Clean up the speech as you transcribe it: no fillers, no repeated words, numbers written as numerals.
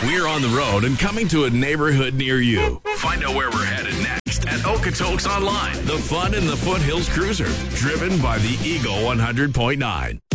We're on the road and coming to a neighborhood near you. Find out where we're headed next at Okotoks Online, the fun in the Foothills Cruiser, driven by the Eagle 100.9.